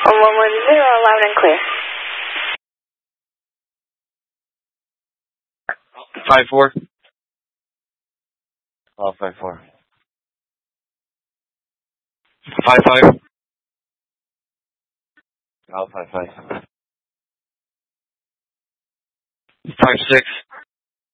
110, loud and clear. 54. Oh, 54. 55. Oh, 55. 56.